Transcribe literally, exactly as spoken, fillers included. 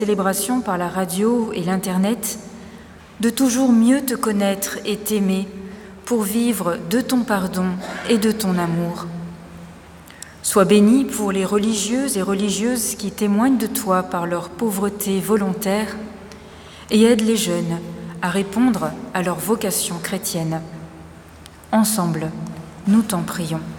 célébration par la radio et l'Internet, de toujours mieux te connaître et t'aimer pour vivre de ton pardon et de ton amour. Sois béni pour les religieux et religieuses qui témoignent de toi par leur pauvreté volontaire et aide les jeunes à répondre à leur vocation chrétienne. Ensemble, nous t'en prions.